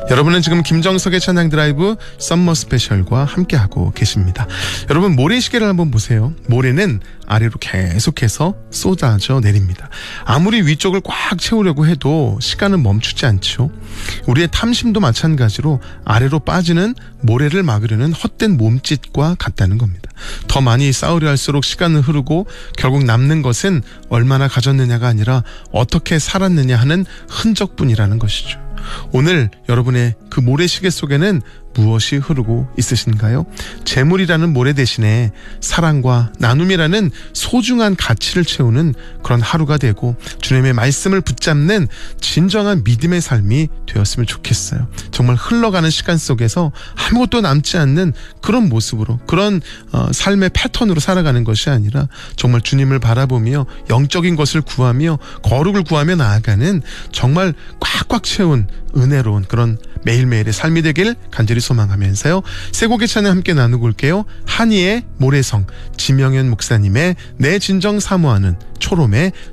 여러분은 지금 김정석의 찬양 드라이브 썸머 스페셜과 함께하고 계십니다. 여러분, 모래시계를 한번 보세요. 모래는 아래로 계속해서 쏟아져 내립니다. 아무리 위쪽을 꽉 채우려고 해도 시간은 멈추지 않죠. 우리의 탐심도 마찬가지로 아래로 빠지는 모래를 막으려는 헛된 몸짓과 같다는 겁니다. 더 많이 쌓으려 할수록 시간은 흐르고 결국 남는 것은 얼마나 가졌느냐가 아니라 어떻게 살았느냐 하는 흔적뿐이라는 것이죠. 오늘 여러분의 그 모래시계 속에는 무엇이 흐르고 있으신가요? 재물이라는 모래 대신에 사랑과 나눔이라는 소중한 가치를 채우는 그런 하루가 되고 주님의 말씀을 붙잡는 진정한 믿음의 삶이 되었으면 좋겠어요. 정말 흘러가는 시간 속에서 아무것도 남지 않는 그런 모습으로, 그런 삶의 패턴으로 살아가는 것이 아니라 정말 주님을 바라보며 영적인 것을 구하며 거룩을 구하며 나아가는 정말 꽉꽉 채운 은혜로운 그런 매일매일의 삶이 되길 간절히 소망하면서요. 세 곡의 찬양 함께 나누고 올게요. 한이의 모래성, 지명현 목사님의 내 진정 사모하는, 초롬의